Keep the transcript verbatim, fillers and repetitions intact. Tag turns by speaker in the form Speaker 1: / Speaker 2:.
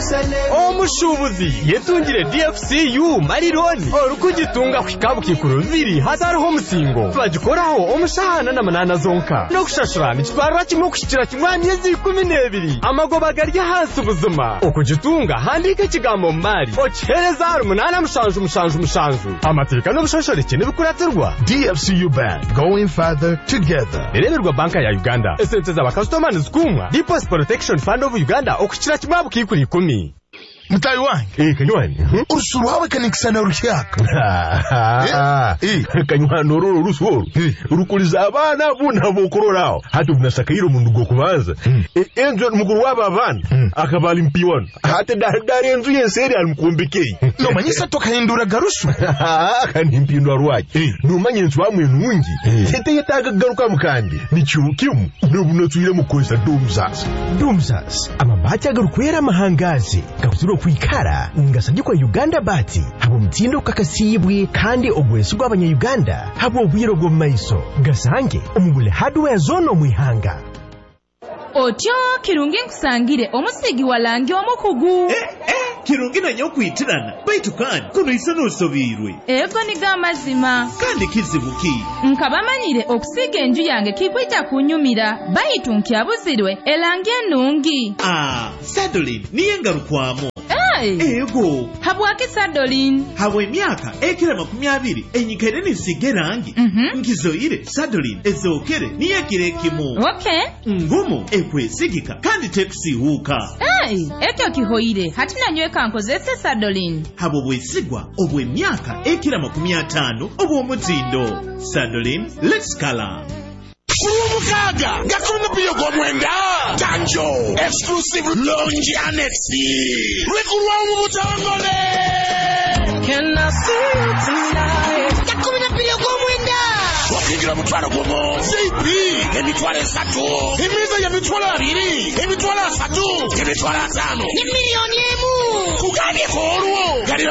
Speaker 1: omushubuzi yetungire D F C U marironi orukugitunga kwikabukikuru biri hatariho musingo bagikoraho omushahana na manana zonka no kushashura nikitwarwa kimwe kushikira kimwani yezi kumi n'ebiri amagoba garya hasi ubuzima okugitunga handika ikigambo mari ochereza ari munana mushanju mushanju mushanju amateka no bushashoreke n'ibikuratirwa.
Speaker 2: D F C U Bank, going further together.
Speaker 1: Ereberwa banka ya Uganda esente za bakastomani zikumwa Deposit Protection Fund of Uganda okushikira kimwe bukikuri kumi.
Speaker 2: Mutai wange
Speaker 1: eh kanywani
Speaker 2: urusuru hawe kanikisana rushaka
Speaker 1: eh kanywani oro urusuru urukuliza abana buna bokororaho hati bunasakayiro mundu go kubanza enzo muguru waba abana akabali mpiwana hati dari enzo yenseri ali mukumbekeye
Speaker 2: no manyisa tokahindura garusu
Speaker 1: kandi mpindwa rwaki no manyenzo bamwe nungi tete yetaga garuka mukandi nicyukimu no tuire mukoza domzas
Speaker 3: domzas amabati agarukwera mahangazi gakuzuro kwikara ngasabye kwa Uganda bati habo mtindo kakasibwe kandi ogwesu gw'abanya Uganda habo obwiro bwo maiso gasange omubule hardware zono mwihanga
Speaker 4: otyo kirungi nkusangire omusigi walangi omukugu
Speaker 5: eh eh kirungi nanyo kwitirana baitu kandi kuno isano sobirwe
Speaker 4: ego ni gamazima
Speaker 5: kandi kizibuki
Speaker 4: nkabamanyire okusiga enju yange kikwita kunyumira baitu nkyabuzirwe elangi enungi
Speaker 5: ah Sadolin niye ngarukwamo
Speaker 4: ego habwake Sadolin
Speaker 5: habwe myaka ekira makumi abiri enyikere nisige rangi
Speaker 4: mm -hmm.
Speaker 5: nkizoire Sadolin ezokere niye kirekimu
Speaker 4: okay
Speaker 5: ngumu ekwesigika kandi tekusihuka
Speaker 4: hey ekyo kihoire hati nanyweka nkozese Sadolin
Speaker 5: habo bwesigwa obwe myaka ekira makumi atano obwo mutindo Sadolin let's color
Speaker 6: Umukaga gakono biyo go mwenda Tanjo exclusive lounge anexi Rekurwa mu butangole
Speaker 7: Can I see you tonight
Speaker 6: gakono biyo go mwenda wakingira mutwara gomo C P emitwala esatu imiza ya mitwala abiri emitwala asatu emitwala atano ni milioni emu kugane korwo